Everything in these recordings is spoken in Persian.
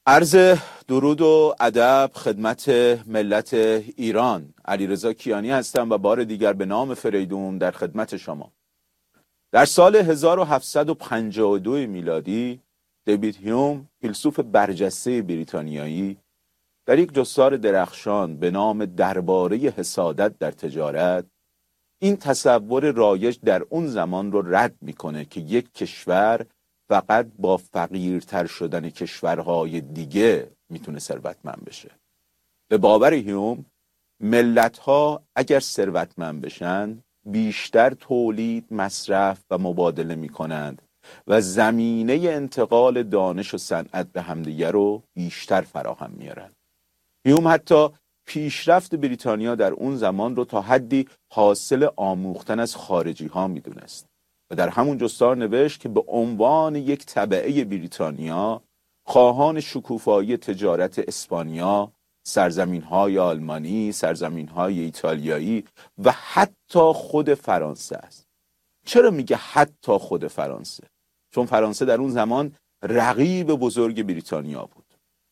عرض درود و ادب خدمت ملت ایران. علیرضا کیانی هستم و بار دیگر به نام فریدون در خدمت شما. در سال 1752 میلادی دیوید هیوم، فیلسوف برجسته بریتانیایی، در یک جستار درخشان به نام درباره حسادت در تجارت این تصور رایج در اون زمان رو رد میکنه که یک کشور فقط با فقیرتر شدن کشورهای دیگه میتونه ثروتمند بشه. به باور هیوم ملت‌ها اگر ثروتمند بشن بیشتر تولید، مصرف و مبادله میکنند و زمینه انتقال دانش و صنعت به همدیگه رو بیشتر فراهم میارن. هیوم حتی پیشرفت بریتانیا در اون زمان رو تا حدی حاصل آموختن از خارجی ها میدونست و در همون جستار نوشت که به عنوان یک تبعه بریتانیا خواهان شکوفایی تجارت اسپانیا، سرزمین‌های آلمانی، سرزمین‌های ایتالیایی و حتی خود فرانسه است. چرا میگه حتی خود فرانسه؟ چون فرانسه در اون زمان رقیب بزرگ بریتانیا بود.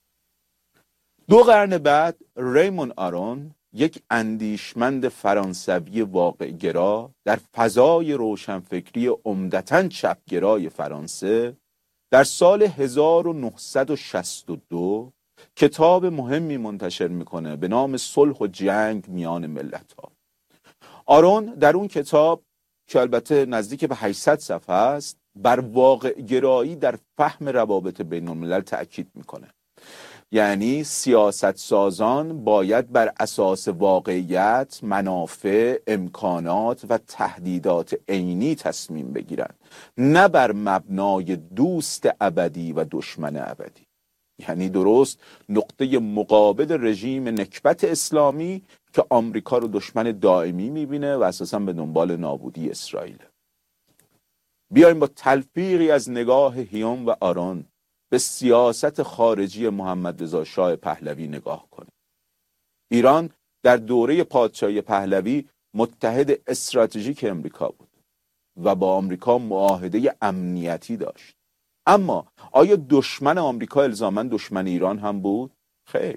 2 قرن بعد ریمون آرون، یک اندیشمند فرانسوی واقع‌گرا در فضای روشنفکری عمدتاً چپگرای فرانسه، در سال 1962 کتاب مهمی منتشر میکنه به نام صلح و جنگ میان ملت‌ها. آرون در اون کتاب که البته نزدیک به 800 صفحه است، بر واقع‌گرایی در فهم روابط بین الملل تأکید میکنه. یعنی سیاست سازان باید بر اساس واقعیت، منافع، امکانات و تهدیدات عینی تصمیم بگیرند، نه بر مبنای دوست ابدی و دشمن ابدی. یعنی درست نقطه مقابل رژیم نکبت اسلامی که آمریکا رو دشمن دائمی میبینه و اساساً به دنبال نابودی اسرائیل. بیایم با تلفیقی از نگاه هیوم و آرون به سیاست خارجی محمد رضا شاه پهلوی نگاه کنیم. ایران در دوره پادشاهی پهلوی متحد استراتژیک امریکا بود و با آمریکا معاهده امنیتی داشت. اما آیا دشمن آمریکا الزاماً دشمن ایران هم بود؟ خیر.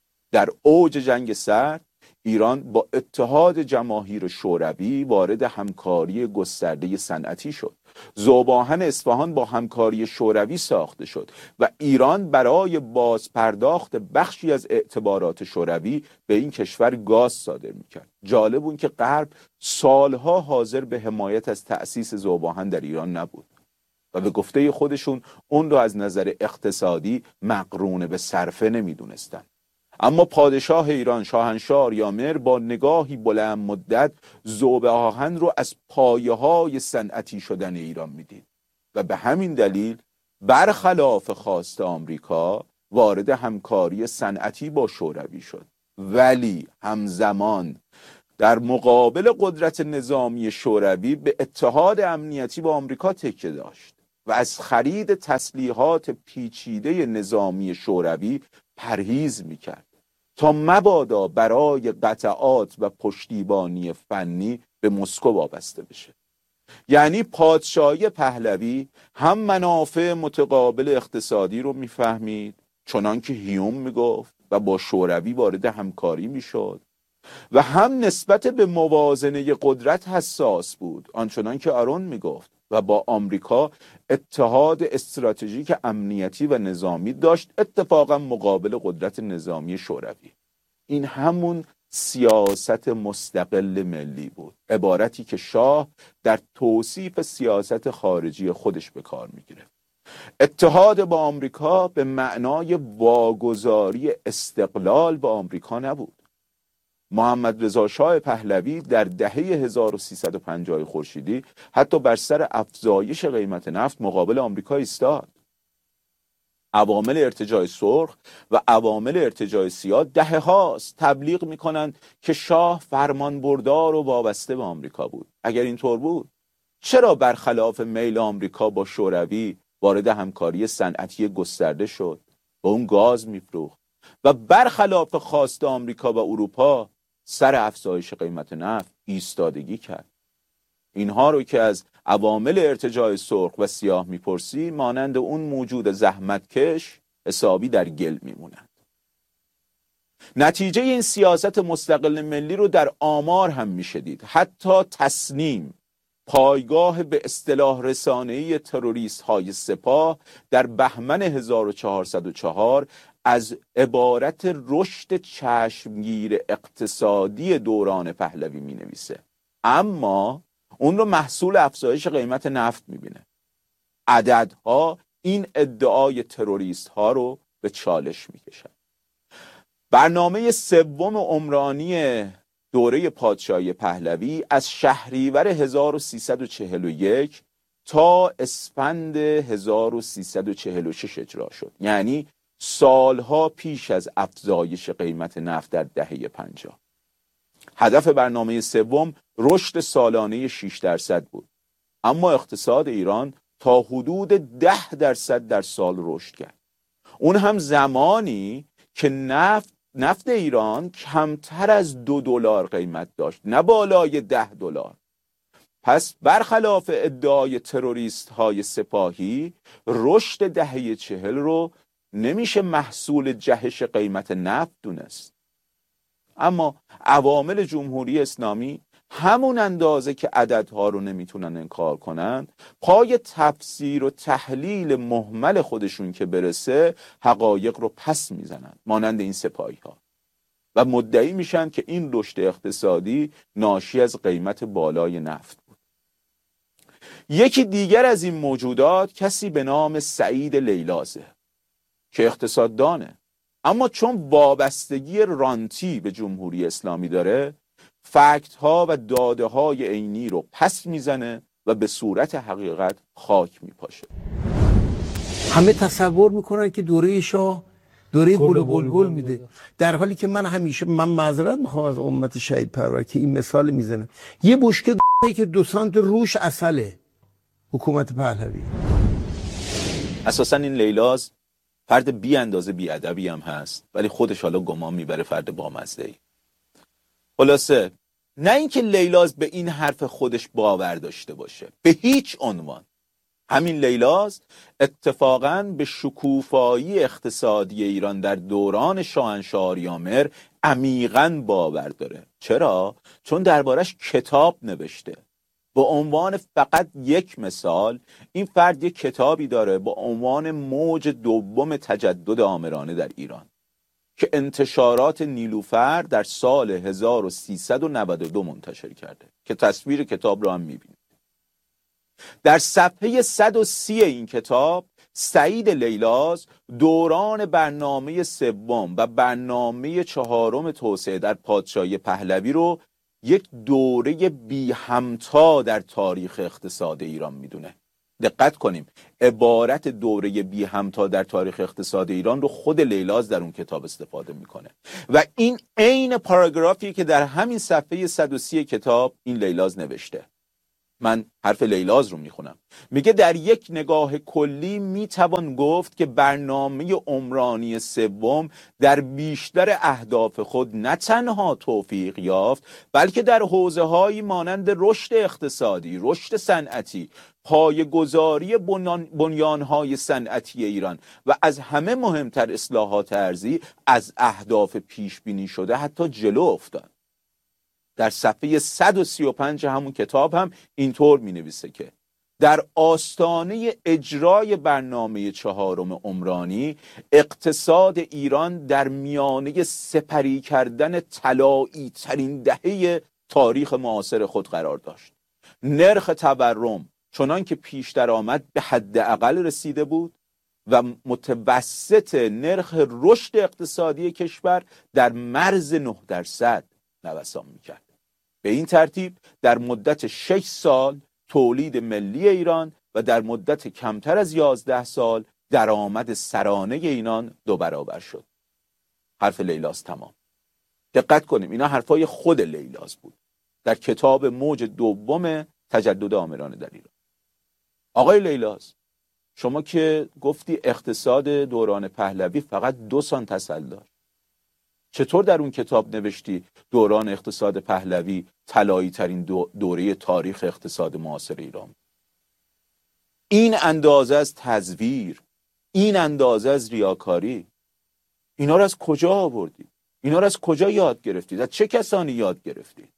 در اوج جنگ سرد ایران با اتحاد جماهیر شوروی وارد همکاری گسترده صنعتی شد. ذوب‌آهن اصفهان با همکاری شوروی ساخته شد و ایران برای بازپرداخت بخشی از اعتبارات شوروی به این کشور گاز صادر میکرد. جالب اون که غرب سالها حاضر به حمایت از تأسیس ذوب‌آهن در ایران نبود و به گفته خودشون اون رو از نظر اقتصادی مقرون به صرفه نمیدونستن. اما پادشاه ایران شاهنشاه آریامر با نگاهی بلند مدت ذوب آهن رو از پایه‌های صنعتی شدن ایران میدید و به همین دلیل برخلاف خواست آمریکا وارد همکاری صنعتی با شوروی شد. ولی همزمان در مقابل قدرت نظامی شوروی به اتحاد امنیتی با آمریکا تکیه داشت و از خرید تسلیحات پیچیده نظامی شوروی پرهیز میکرد تا مبادا برای قطعات و پشتیبانی فنی به مسکو وابسته بشه. یعنی پادشاهی پهلوی هم منافع متقابل اقتصادی رو میفهمید چنان که هیوم میگفت و با شوروی وارد همکاری میشد و هم نسبت به موازنه قدرت حساس بود آنچنان که آرون میگفت و با آمریکا اتحاد استراتژیک امنیتی و نظامی داشت، اتفاقا مقابل قدرت نظامی شوروی. این همون سیاست مستقل ملی بود، عبارتی که شاه در توصیف سیاست خارجی خودش به کار میگیره. اتحاد با آمریکا به معنای واگذاری استقلال با آمریکا نبود. محمد رضا شاه پهلوی در دهه 1350 خورشیدی حتی بر سر افزایش قیمت نفت مقابل آمریکا ایستاد. عوامل ارتجاع سرخ و عوامل ارتجاع سیاه دهه هاست تبلیغ میکنند که شاه فرمانبردار و وابسته به آمریکا بود. اگر اینطور بود چرا برخلاف میل آمریکا با شوروی وارد همکاری صنعتی گسترده شد، با اون گاز میفروخت و برخلاف خواست آمریکا و اروپا سر افزایش قیمت نفت ایستادگی کرد؟ اینها رو که از عوامل ارتجاع سرخ و سیاه میپرسی، مانند اون موجود زحمتکش حسابی در گل میمونند. نتیجه این سیاست مستقل ملی رو در آمار هم میشه دید. حتی تصنیم، پایگاه به اصطلاح رسانه‌ای تروریست های سپاه، در بهمن 1404 از عبارت رشد چشمگیر اقتصادی دوران پهلوی می نویسه، اما اون رو محصول افزایش قیمت نفت می بینه. عددها این ادعای تروریست ها رو به چالش می کشن. برنامه سوم عمرانی دوره پادشاهی پهلوی از شهریور 1341 تا اسفند 1346 اجرا شد، یعنی سالها پیش از افزایش قیمت نفت در دهه 50. هدف برنامه سوم رشد سالانه 6% بود، اما اقتصاد ایران تا حدود 10% در سال رشد کرد. اون هم زمانی که نفت ایران کمتر از $2 قیمت داشت، نه بالای $10. پس برخلاف ادعای تروریست های سپاهی، رشد دهه 40 رو نمیشه محصول جهش قیمت نفت دونست. اما عوامل جمهوری اسلامی همون اندازه که عددها رو نمیتونن انکار کنن، پای تفسیر و تحلیل مهمل خودشون که برسه حقایق رو پس میزنن، مانند این سپاهی ها، و مدعی میشن که این رشد اقتصادی ناشی از قیمت بالای نفت بود. یکی دیگر از این موجودات کسی به نام سعید لیلازه که اقتصاددانه، اما چون وابستگی رانتی به جمهوری اسلامی داره، فکت ها و داده های عینی رو پس میزنه و به صورت حقیقت خاک میپاشه. همه تصور میکنن که دوره شاه دوره گل و بلبل میده، در حالی که من معذرت میخوام از امت شهید پرور که این مثال میزنه. یه بشکه که 2 سانت روش عسله حکومت پهلوی. اساسا این لیلاز فرد بی اندازه بی ادبی هم هست، ولی خودش حالا گمان میبره فرد بامزه‌ای. خلاصه نه اینکه لیلاز به این حرف خودش باور داشته باشه، به هیچ عنوان. همین لیلاز اتفاقاً به شکوفایی اقتصادی ایران در دوران شاهنشاه آریامر عمیقاً باور داره. چرا؟ چون دربارش کتاب نوشته. با عنوان فقط یک مثال، این فرد یک کتابی داره با عنوان موج دوم تجدد آمرانه در ایران که انتشارات نیلوفر در سال 1392 منتشر کرده، که تصویر کتاب رو هم میبینید. در صفحه 130 این کتاب سعید لیلاز دوران برنامه سوم و برنامه 4 توسعه در پادشاهی پهلوی رو یک دوره بی همتا در تاریخ اقتصاد ایران میدونه. دقت کنیم، عبارت دوره بی همتا در تاریخ اقتصاد ایران رو خود لیلاز در اون کتاب استفاده میکنه و این عین پاراگرافی که در همین صفحه 130 کتاب این لیلاز نوشته. من حرف لیلاز رو میخونم. میگه در یک نگاه کلی میتوان گفت که برنامه عمرانی سوم در بیشتر اهداف خود نه تنها توفیق یافت، بلکه در حوزه‌هایی مانند رشد اقتصادی، رشد صنعتی، پایه‌گذاری بنیان‌های صنعتی ایران و از همه مهمتر اصلاحات ارضی از اهداف پیش بینی شده حتی جلو افتاد. در صفحه 135 همون کتاب هم اینطور می نویسه که در آستانه اجرای برنامه 4 عمرانی، اقتصاد ایران در میانه سپری کردن طلایی ترین دهه تاریخ معاصر خود قرار داشت. نرخ تورم چنان که پیش درآمد به حداقل رسیده بود و متوسط نرخ رشد اقتصادی کشور در مرز 9% نوسان می‌کرد. به این ترتیب در مدت 6 سال تولید ملی ایران و در مدت کمتر از 11 سال درآمد سرانه ایران 2 برابر شد. حرف لیلاز تمام. دقت کنیم اینا حرفای خود لیلاز بود در کتاب موج دوم تجدد آمرانه در ایران. آقای لیلاز، شما که گفتی اقتصاد دوران پهلوی فقط 2 سانت عسل داشت، چطور در اون کتاب نوشتی دوران اقتصاد پهلوی طلایی ترین دوره تاریخ اقتصاد معاصر ایران؟ این اندازه از تزویر، این اندازه از ریاکاری، اینا رو از کجا آوردید؟ اینا رو از کجا یاد گرفتید؟ از چه کسانی یاد گرفتید؟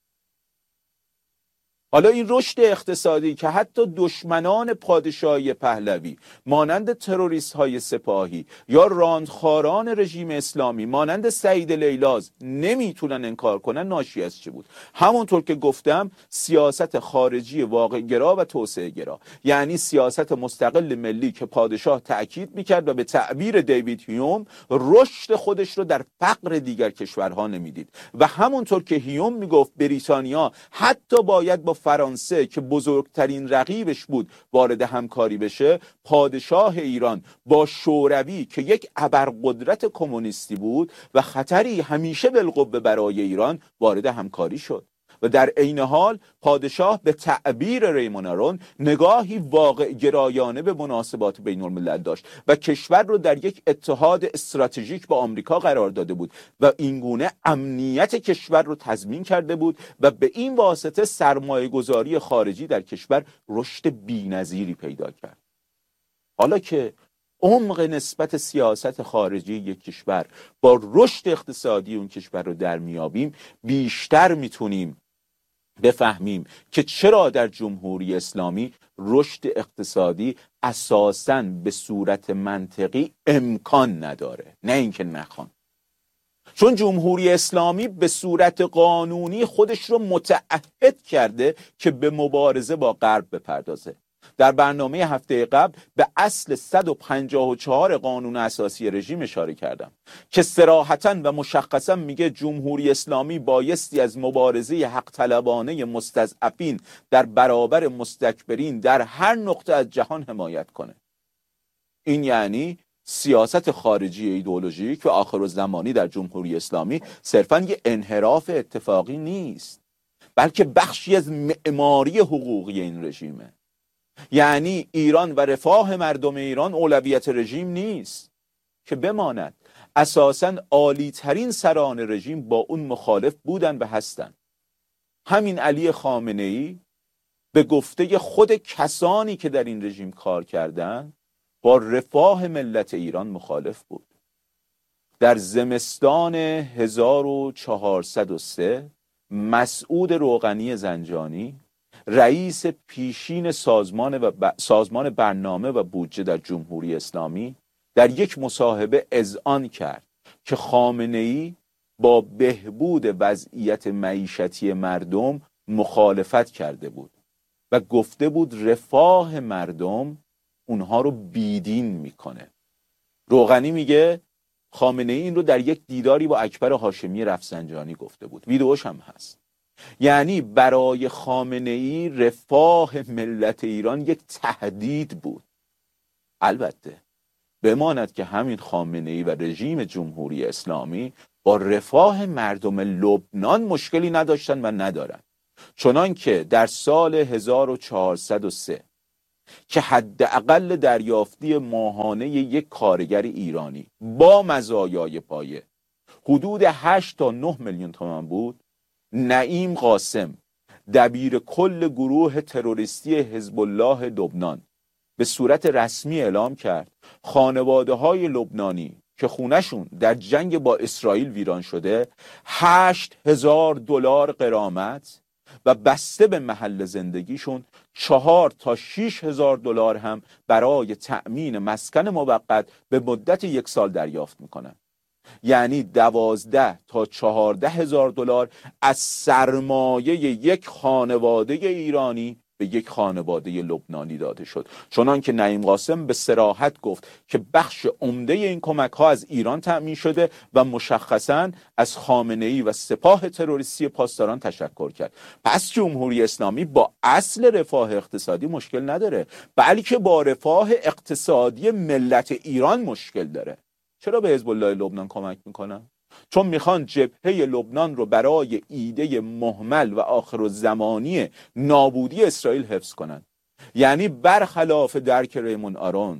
حالا این رشد اقتصادی که حتی دشمنان پادشاهی پهلوی مانند تروریست های سپاهی یا راندخاران رژیم اسلامی مانند سعید لیلاز نمیتونن انکار کنن، ناشی از چه بود؟ همونطور که گفتم سیاست خارجی واقع گرا و توسعه گرا، یعنی سیاست مستقل ملی که پادشاه تأکید میکرد و به تعبیر دیوید هیوم رشد خودش رو در فقر دیگر کشورها نمیدید و همونطور که هیوم میگفت بریتانیا حتی باید با فرانسه که بزرگترین رقیبش بود وارد همکاری بشه، پادشاه ایران با شوروی که یک ابرقدرت کمونیستی بود و خطری همیشه بالقوه برای ایران وارد همکاری شد. و در عین حال پادشاه به تعبیر ریمون آرون نگاهی واقع گرایانه به مناسبات بین الملل داشت و کشور رو در یک اتحاد استراتژیک با آمریکا قرار داده بود و اینگونه امنیت کشور رو تضمین کرده بود و به این واسطه سرمایه گذاری خارجی در کشور رشد بی‌نظیری پیدا کرد. حالا که عمق نسبت سیاست خارجی یک کشور با رشد اقتصادی اون کشور رو در میابیم، بیشتر میتونیم بفهمیم که چرا در جمهوری اسلامی رشد اقتصادی اساساً به صورت منطقی امکان نداره، نه اینکه نخوان. چون جمهوری اسلامی به صورت قانونی خودش رو متعهد کرده که به مبارزه با غرب بپردازه. در برنامه هفته قبل به اصل 154 قانون اساسی رژیم اشاره کردم که صراحتاً و مشخصاً میگه جمهوری اسلامی بایستی از مبارزه حق طلبانه مستضعفین در برابر مستکبرین در هر نقطه از جهان حمایت کنه. این یعنی سیاست خارجی ایدئولوژیک و آخرالزمانی در جمهوری اسلامی صرفاً یه انحراف اتفاقی نیست، بلکه بخشی از معماری حقوقی این رژیمه. یعنی ایران و رفاه مردم ایران اولویت رژیم نیست که بماند. اساساً عالی ترین سران رژیم با اون مخالف بودن و هستن. همین علی خامنه‌ای به گفته خود کسانی که در این رژیم کار کردن با رفاه ملت ایران مخالف بود. در زمستان 1403 مسعود روغنی زنجانی رئیس پیشین سازمان برنامه و بودجه در جمهوری اسلامی در یک مصاحبه اذعان کرد که خامنه‌ای با بهبود وضعیت معیشتی مردم مخالفت کرده بود و گفته بود رفاه مردم اونها رو بیدین میکنه. روغنی میگه خامنه‌ای این رو در یک دیداری با اکبر هاشمی رفسنجانی گفته بود، ویدئوش هم هست. یعنی برای خامنه‌ای رفاه ملت ایران یک تهدید بود. البته بماند که همین خامنه‌ای و رژیم جمهوری اسلامی با رفاه مردم لبنان مشکلی نداشتن و ندارن، چنان که در سال 1403 که حداقل دریافتی ماهانه یک کارگر ایرانی با مزایای پایه حدود 8 تا 9 میلیون تومان بود، نعیم قاسم دبیر کل گروه تروریستی حزب الله لبنان به صورت رسمی اعلام کرد خانواده‌های لبنانی که خونشون در جنگ با اسرائیل ویران شده 8,000 دلار غرامت و بسته به محل زندگیشون 4 تا 6,000 دلار هم برای تأمین مسکن موقت به مدت 1 سال دریافت میکنن. یعنی 12 تا 14,000 دلار از سرمایه یک خانواده ایرانی به یک خانواده لبنانی داده شد، چنان که نعیم قاسم به صراحت گفت که بخش عمده این کمک ها از ایران تأمین شده و مشخصاً از خامنه‌ای و سپاه تروریستی پاسداران تشکر کرد. پس جمهوری اسلامی با اصل رفاه اقتصادی مشکل نداره، بلکه با رفاه اقتصادی ملت ایران مشکل داره. چرا به حزب الله لبنان کمک میکنن؟ چون میخوان جبهه لبنان رو برای ایده مهمل و آخرالزمانی نابودی اسرائیل حفظ کنن. یعنی برخلاف درک ریمون آرون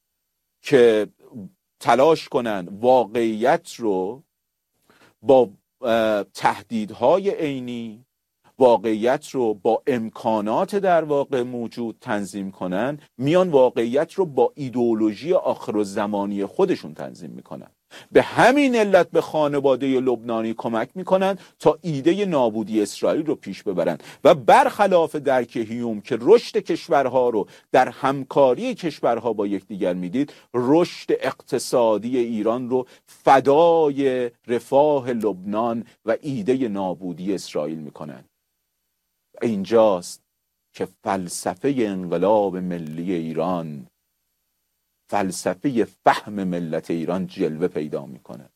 که تلاش کنن واقعیت رو با تهدیدهای عینی، واقعیت رو با امکانات در واقع موجود تنظیم کنن، میان واقعیت رو با ایدئولوژی آخرالزمانی خودشون تنظیم میکنن. به همین علت به خانواده لبنانی کمک میکنن تا ایده نابودی اسرائیل رو پیش ببرن و برخلاف درک هیوم که رشد کشورها رو در همکاری کشورها با یکدیگر میدید، رشد اقتصادی ایران رو فدای رفاه لبنان و ایده نابودی اسرائیل میکنن. اینجاست که فلسفه انقلاب ملی ایران، فلسفه فهم ملت ایران جلوه پیدا میکنه.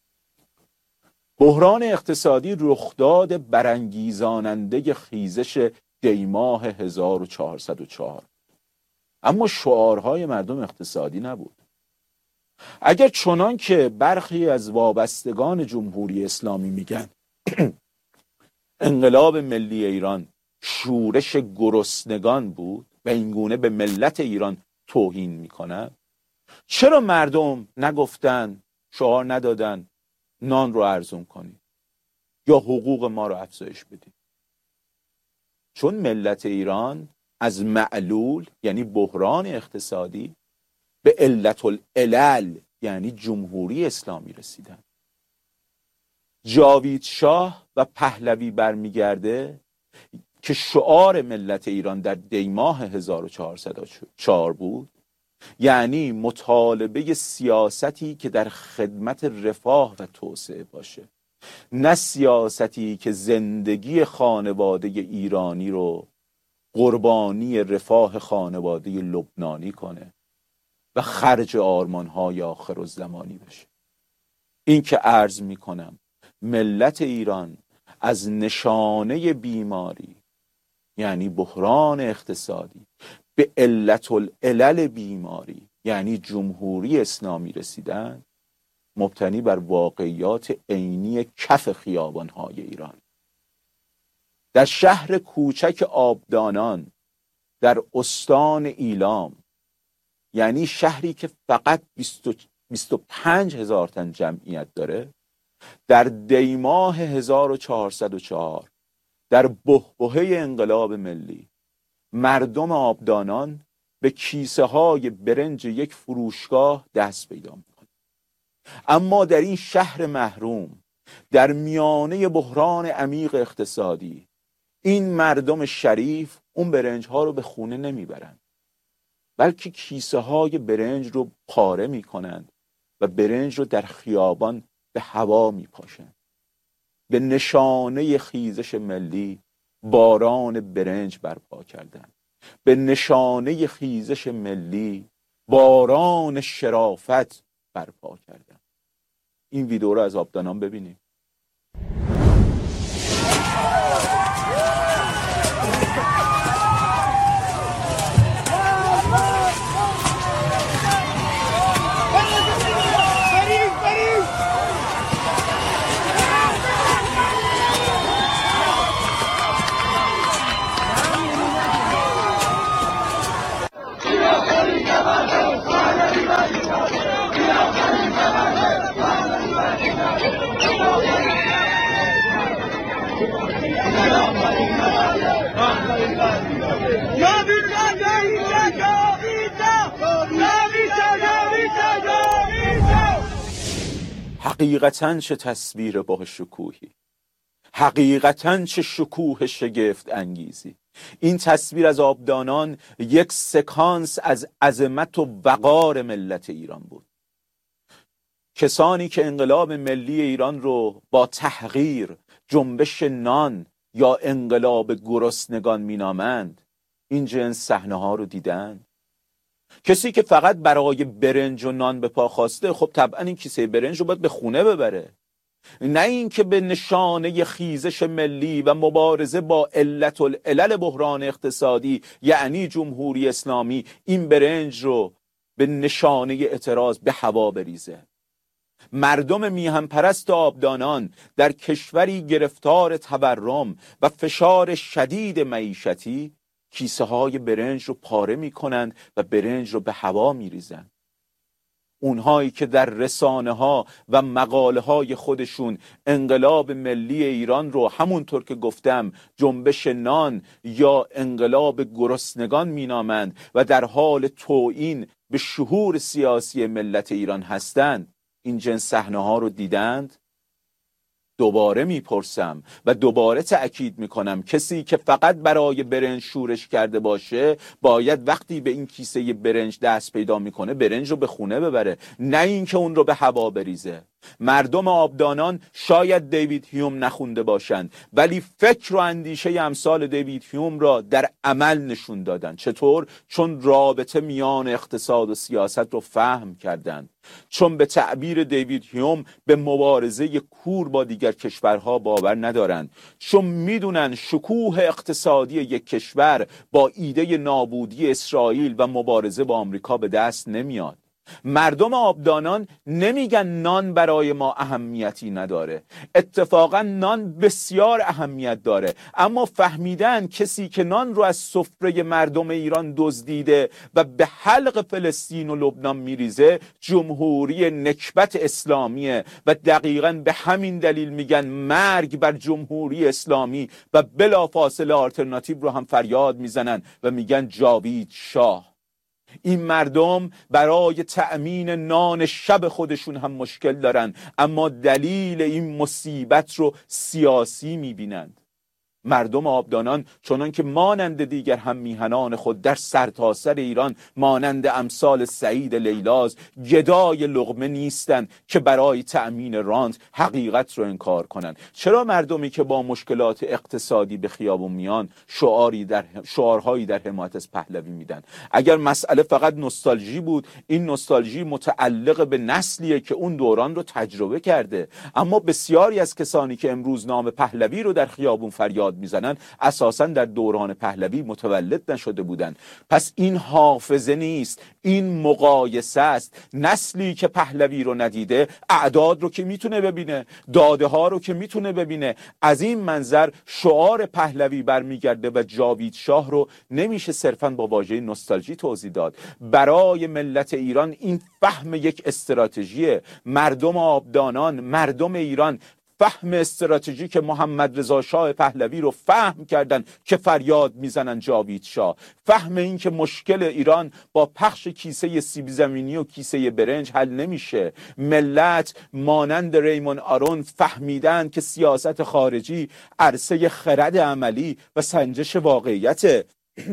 بحران اقتصادی رخداد برانگیزاننده خیزش دیماه 1404، اما شعارهای مردم اقتصادی نبود. اگر چنان که برخی از وابستگان جمهوری اسلامی میگن انقلاب ملی ایران شورش گرسنگان بود و اینگونه به ملت ایران توهین میکنن، چرا مردم نگفتن، شعار ندادن نان رو ارزون کنید یا حقوق ما رو افزایش بدید؟ چون ملت ایران از معلول یعنی بحران اقتصادی به علت العلل یعنی جمهوری اسلامی رسیدن. جاوید شاه و پهلوی برمیگرده که شعار ملت ایران در دیماه 1404 بود، یعنی مطالبه سیاستی که در خدمت رفاه و توسعه باشه، نه سیاستی که زندگی خانواده ایرانی رو قربانی رفاه خانواده لبنانی کنه و خرج آرمان‌های آخرالزمانی بشه. این که عرض میکنم ملت ایران از نشانه بیماری یعنی بحران اقتصادی به علت العلل بیماری یعنی جمهوری اسلامی رسیدن، مبتنی بر واقعیات عینی کف خیابان‌های ایران. در شهر کوچک آبدانان در استان ایلام، یعنی شهری که فقط 25,000 تن جمعیت داره، در دیماه 1404 در بحبوحه انقلاب ملی مردم آبدانان به کیسه های برنج یک فروشگاه دست پیدا میکنه. اما در این شهر محروم در میانه بحران عمیق اقتصادی، این مردم شریف اون برنج ها رو به خونه نمیبرن، بلکه کیسه های برنج رو پاره میکنند و برنج رو در خیابان به هوا میپاشند. به نشانه خیزش ملی باران برنج برپا کردند. به نشانه خیزش ملی باران شرافت برپا کردند. این ویدیو رو از آبدانان ببینید. حقیقتاً چه تصویر با شکوهی، حقیقتاً چه شکوه شگفت انگیزی. این تصویر از آبدانان یک سکانس از عظمت و وقار ملت ایران بود. کسانی که انقلاب ملی ایران رو با تحقیر، جنبش نان یا انقلاب گرسنگان مینامند، این جنس صحنه ها رو دیدن؟ کسی که فقط برای برنج و نان به پا خواسته، خب طبعا این کیسه برنج رو باید به خونه ببره، نه این که به نشانه خیزش ملی و مبارزه با علت العلل بحران اقتصادی یعنی جمهوری اسلامی این برنج رو به نشانه اعتراض به هوا بریزه. مردم میهن پرست آبدانان در کشوری گرفتار تورم و فشار شدید معیشتی کیسه های برنج رو پاره می کنند و برنج رو به هوا می ریزند. اونهایی که در رسانه ها و مقاله های خودشون انقلاب ملی ایران رو همونطور که گفتم جنبش نان یا انقلاب گرسنگان مینامند و در حال توهین به شعور سیاسی ملت ایران هستند، این جنس صحنه‌ها رو دیدند؟ دوباره میپرسم و دوباره تأکید میکنم کسی که فقط برای برنج شورش کرده باشه باید وقتی به این کیسه برنج دست پیدا میکنه برنج رو به خونه ببره، نه اینکه اون رو به هوا بریزه. مردم آبدانان شاید دیوید هیوم نخونده باشند ولی فکر و اندیشه امثال دیوید هیوم را در عمل نشون دادن. چطور؟ چون رابطه میان اقتصاد و سیاست رو فهم کردند، چون به تعبیر دیوید هیوم به مبارزه کور با دیگر کشورها باور ندارند، چون میدونن شکوه اقتصادی یک کشور با ایده نابودی اسرائیل و مبارزه با آمریکا به دست نمیاد. مردم آبدانان نمیگن نان برای ما اهمیتی نداره، اتفاقا نان بسیار اهمیت داره، اما فهمیدن کسی که نان رو از سفره مردم ایران دزدیده و به حلق فلسطین و لبنان میریزه جمهوری نکبت اسلامیه و دقیقاً به همین دلیل میگن مرگ بر جمهوری اسلامی و بلافاصله آلترناتیو رو هم فریاد میزنن و میگن جاوید شاه. این مردم برای تأمین نان شب خودشون هم مشکل دارن، اما دلیل این مصیبت رو سیاسی میبینند. مردم آبدانان چنان که مانند دیگر هم میهنان خود در سرتاسر ایران مانند امثال سعید لیلاز گدای لقمه نیستند که برای تأمین رانت حقیقت رو انکار کنند. چرا مردمی که با مشکلات اقتصادی به خیابون میان شعارهایی در حمایت از پهلوی میدن؟ اگر مسئله فقط نوستالژی بود، این نوستالژی متعلق به نسلیه که اون دوران رو تجربه کرده، اما بسیاری از کسانی که امروز نام پهلوی رو در خیابون فریاد میزنن اساساً در دوران پهلوی متولد نشده بودن. پس این حافظه نیست، این مقایسه است. نسلی که پهلوی رو ندیده اعداد رو که میتونه ببینه، داده ها رو که میتونه ببینه. از این منظر شعار پهلوی برمیگرده و جاوید شاه رو نمیشه صرفاً با واژه نوستالژی توضیح داد. برای ملت ایران این فهم یک استراتژیه. مردم آبدانان، مردم ایران فهم استراتژی که محمد رضا شاه پهلوی رو فهم کردن که فریاد میزنن جاوید شاه. فهم این که مشکل ایران با پخش کیسه سیب زمینی و کیسه برنج حل نمیشه. ملت مانند ریمون آرون فهمیدن که سیاست خارجی عرصه خرد عملی و سنجش واقعیت،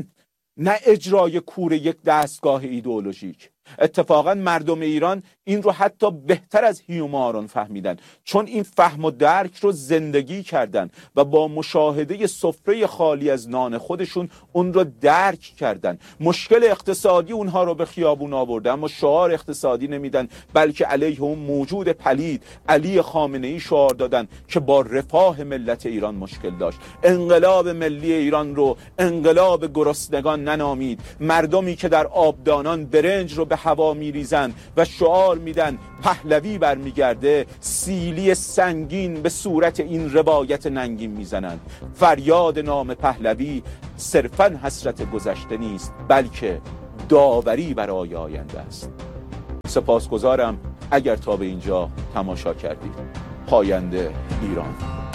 نه اجرای کور یک دستگاه ایدئولوژیک. اتفاقا مردم ایران این رو حتی بهتر از هیوم آرون فهمیدن، چون این فهم و درک رو زندگی کردن و با مشاهده سفره خالی از نان خودشون اون رو درک کردن. مشکل اقتصادی اونها رو به خیابون آوردن، اما شعار اقتصادی نمیدن، بلکه علیه اون موجود پلید علی خامنه ای شعار دادن که با رفاه ملت ایران مشکل داشت. انقلاب ملی ایران رو انقلاب گرسنگان ننامید. مردمی که در آبدانان برنج رو به هوا میریزن و شعار میدن پهلوی برمیگرده، سیلی سنگین به صورت این روایت ننگین میزنن. فریاد نام پهلوی صرفاً حسرت گذشته نیست، بلکه داوری برای آینده است. سپاسگزارم اگر تا به اینجا تماشا کردید. پاینده ایران.